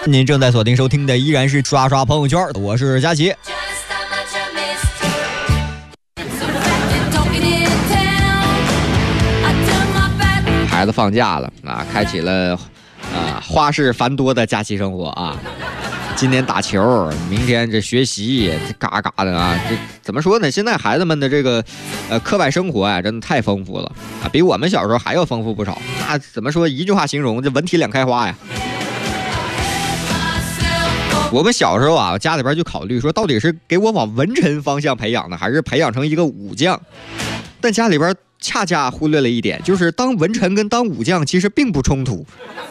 您正在锁定收听的依然是刷刷朋友圈，我是佳琪。孩子放假了啊，开启了花式繁多的假期生活啊。今天打球，明天这学习，这嘎嘎的啊，这怎么说呢？现在孩子们的这个课外生活啊，真的太丰富了啊，比我们小时候还要丰富不少。那怎么说？一句话形容，这文体两开花呀。我们小时候啊，家里边就考虑说，到底是给我往文臣方向培养呢，还是培养成一个武将？但家里边恰恰忽略了一点，就是当文臣跟当武将其实并不冲突。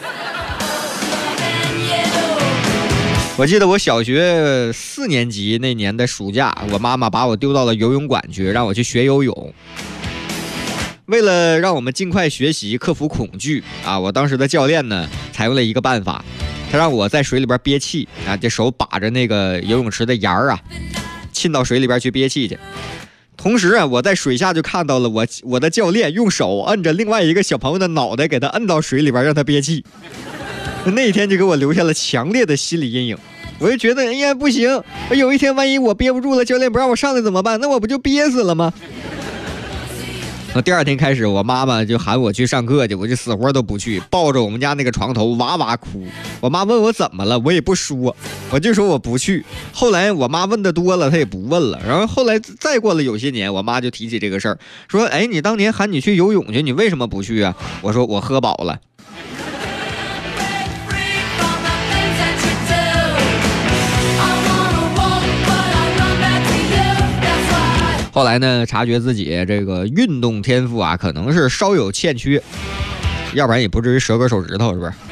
我记得我小学4年级那年的暑假，我妈妈把我丢到了游泳馆去，让我去学游泳。为了让我们尽快学习，克服恐惧啊，我当时的教练呢，采用了一个办法，他让我在水里边憋气啊，这手把着那个游泳池的沿儿啊，浸到水里边去憋气去。同时啊，我在水下就看到了我的教练用手摁着另外一个小朋友的脑袋，给他摁到水里边让他憋气。那一天就给我留下了强烈的心理阴影，我就觉得哎呀不行，有一天万一我憋不住了，教练不让我上来怎么办？那我不就憋死了吗？第二天开始，我妈妈就喊我去上课去，我就死活都不去，抱着我们家那个床头哇哇哭。我妈问我怎么了，我也不说，我就说我不去。后来我妈问的多了，她也不问了。然后后来再过了有些年，我妈就提起这个事儿，说哎，你当年喊你去游泳去，你为什么不去啊？我说我喝饱了。后来呢，察觉自己这个运动天赋啊，可能是稍有欠缺，要不然也不至于折个手指头，是不是？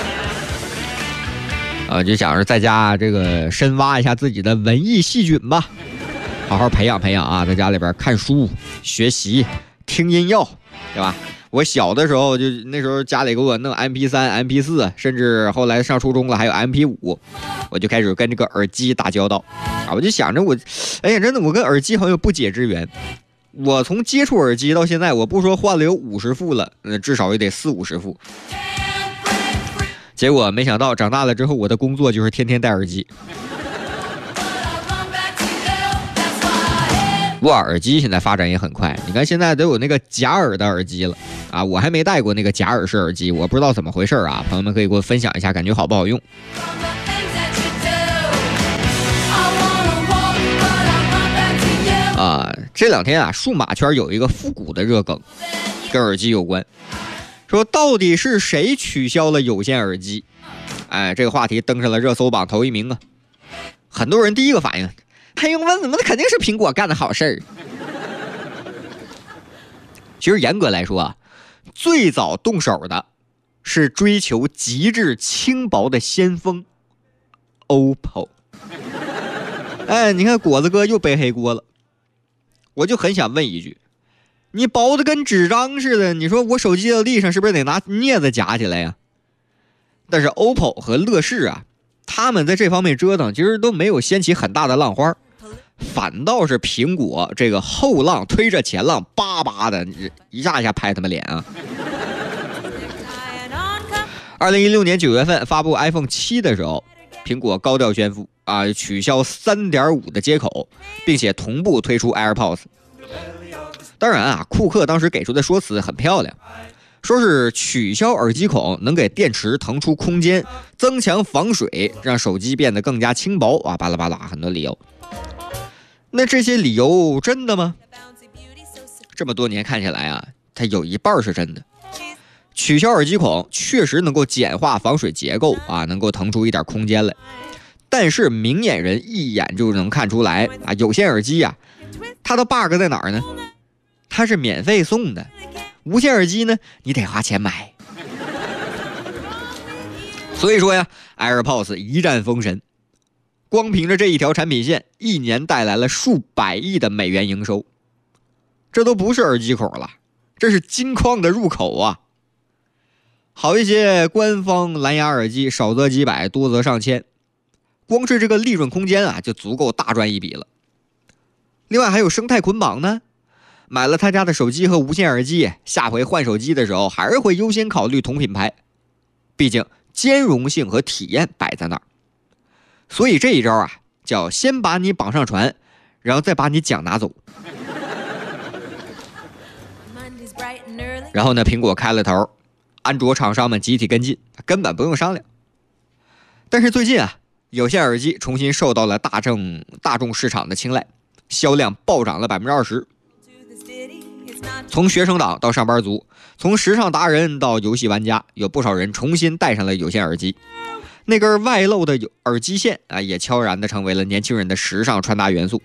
就想着在家这个深挖一下自己的文艺细菌吧，好好培养培养啊，在家里边看书、学习、听音乐，对吧？我小的时候就那时候家里给我弄 MP3、MP4， 甚至后来上初中了还有 MP5， 我就开始跟这个耳机打交道啊！我就想着哎呀，真的我跟耳机好像有不解之缘。我从接触耳机到现在，我不说换了有50副了，至少也得40-50副。结果没想到长大了之后，我的工作就是天天戴耳机。不过耳机现在发展也很快，你看现在都有那个假耳的耳机了啊！我还没戴过那个假耳式耳机，我不知道怎么回事啊！朋友们可以给我分享一下，感觉好不好用？这两天啊，数码圈有一个复古的热梗，跟耳机有关，说到底是谁取消了有线耳机？哎，这个话题登上了热搜榜头1名啊！很多人第一个反应，还用问？那肯定是苹果干的好事儿。其实严格来说啊，最早动手的是追求极致轻薄的先锋 OPPO。哎，你看果子哥又背黑锅了。我就很想问一句，你薄的跟纸张似的，你说我手机掉地上是不是得拿镊子夹起来呀？但是 OPPO 和乐视啊，他们在这方面折腾其实都没有掀起很大的浪花，反倒是苹果这个后浪推着前浪叭叭的一下一下拍他们脸啊。2016年9月份发布 iPhone 7的时候，苹果高调宣布啊，取消 3.5 的接口，并且同步推出 AirPods。当然啊，库克当时给出的说辞很漂亮，说是取消耳机孔能给电池腾出空间，增强防水，让手机变得更加轻薄啊，巴拉巴拉很多理由。那这些理由真的吗？这么多年看起来啊，它有一半是真的。取消耳机孔确实能够简化防水结构啊，能够腾出一点空间来。但是明眼人一眼就能看出来啊，有线耳机啊，它的 bug 在哪儿呢？它是免费送的，无线耳机呢，你得花钱买。所以说呀 ，AirPods 一战封神，光凭着这一条产品线，1年带来了数百亿的美元营收。这都不是耳机口了，这是金矿的入口啊！好一些官方蓝牙耳机，少则几百，多则上千，光是这个利润空间啊，就足够大赚一笔了。另外还有生态捆绑呢，买了他家的手机和无线耳机，下回换手机的时候还是会优先考虑同品牌，毕竟兼容性和体验摆在那儿。所以这一招啊，叫先把你绑上船，然后再把你桨拿走。然后呢，苹果开了头，安卓厂商们集体跟进，根本不用商量。但是最近啊，有线耳机重新受到了大众市场的青睐，销量暴涨了20%。从学生党到上班族，从时尚达人到游戏玩家，有不少人重新戴上了有线耳机。那根外露的耳机线啊，也悄然地成为了年轻人的时尚穿搭元素。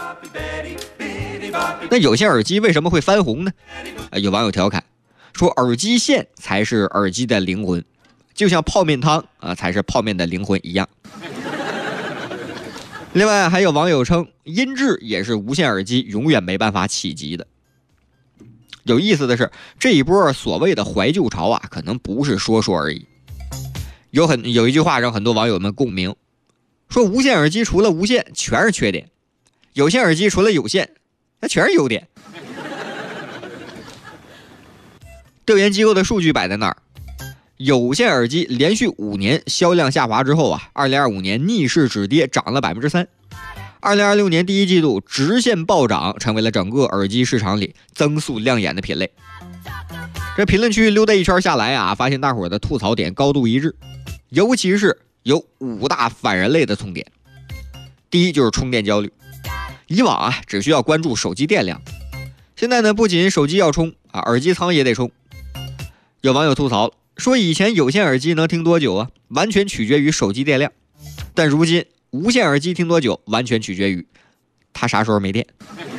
那有线耳机为什么会翻红呢？有网友调侃说，耳机线才是耳机的灵魂，就像泡面汤才是泡面的灵魂一样。另外还有网友称，音质也是无线耳机永远没办法企及的。有意思的是，这一波所谓的怀旧潮啊，可能不是说说而已。有一句话让很多网友们共鸣，说无线耳机除了无线全是缺点，有线耳机除了有线那全是优点。调研机构的数据摆在那儿，有线耳机连续5年销量下滑之后啊，2025年逆势止跌，涨了3%。2026年第一季度直线暴涨，成为了整个耳机市场里增速亮眼的品类。这评论区溜达一圈下来啊，发现大伙的吐槽点高度一致，尤其是有5大反人类的痛点。第一就是充电焦虑，以往啊只需要关注手机电量，现在呢不仅手机要充啊，耳机仓也得充。有网友吐槽说，以前有线耳机能听多久啊，完全取决于手机电量，但如今无线耳机听多久完全取决于它啥时候没电。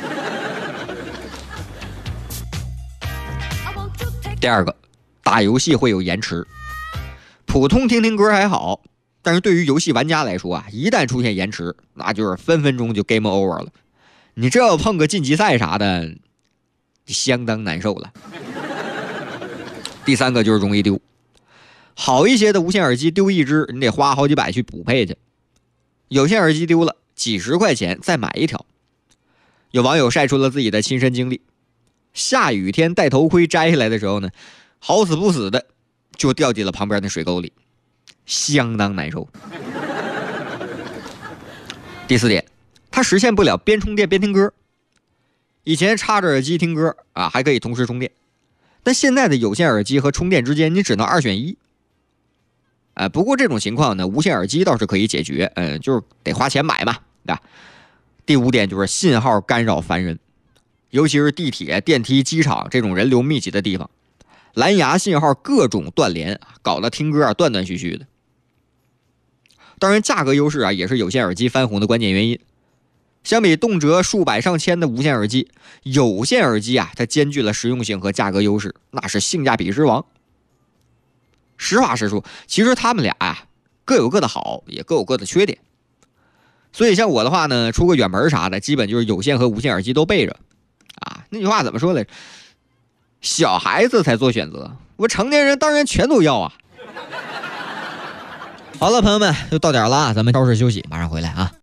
第二个，打游戏会有延迟。普通听听歌还好，但是对于游戏玩家来说啊，一旦出现延迟，那就是分分钟就 game over 了。你这要碰个晋级赛啥的，相当难受了。第三个就是容易丢，好一些的无线耳机丢一只，你得花好几百去补配去。有线耳机丢了，几十块钱再买一条。有网友晒出了自己的亲身经历，下雨天戴头盔摘下来的时候呢，好死不死的就掉进了旁边的水沟里，相当难受。第四点，它实现不了边充电边听歌。以前插着耳机听歌啊，还可以同时充电，但现在的有线耳机和充电之间你只能2选1。不过这种情况呢，无线耳机倒是可以解决，就是得花钱买嘛，对吧？第5点就是信号干扰烦人，尤其是地铁、电梯、机场这种人流密集的地方，蓝牙信号各种断连，搞得听歌断断续续的。当然，价格优势也是有线耳机翻红的关键原因。相比动辄数百上千的无线耳机，有线耳机它兼具了实用性和价格优势，那是性价比之王。实话实说，其实他们俩各有各的好，也各有各的缺点。所以像我的话呢，出个远门啥的，基本就是有线和无线耳机都备着。那句话怎么说来着？小孩子才做选择，我成年人当然全都要啊。好了，朋友们，又到点了，咱们稍事休息，马上回来啊。